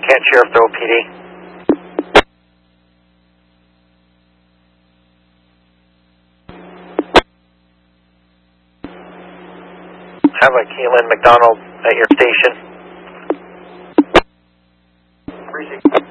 Kent Sheriffville PD. Have a Keelan McDonald at your station. Precinct.